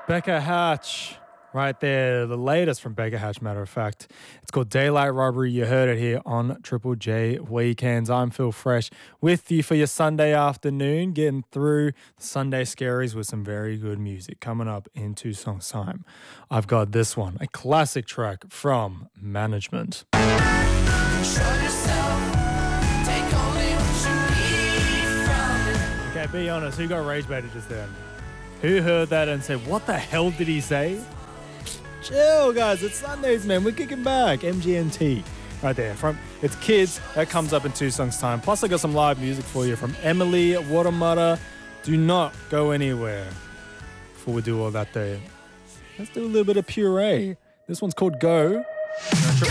Becca Hatch, right there, the latest from Becca Hatch, matter of fact. It's called Daylight Robbery. You heard it here on Triple J Weekends. I'm Phil Fresh with you for your Sunday afternoon, getting through the Sunday scaries with some very good music. Coming up in 2 songs' time, I've got this one, a classic track from Management. Show yourself, take only what you need from it. Okay, be honest, who got rage baited just then? Who heard that and said, what the hell did he say? Chill, guys. It's Sundays, man. We're kicking back. MGMT. Right there. It's Kids. That comes up in 2 songs' time. Plus, I got some live music for you from Emily Watermutter. Do not go anywhere before we do all that there. Let's do a little bit of Puree. This one's called Go.